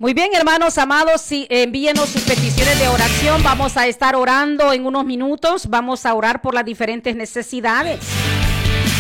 Muy bien, hermanos amados, sí, envíenos sus peticiones de oración. Vamos a estar orando en unos minutos. Vamos a orar por las diferentes necesidades.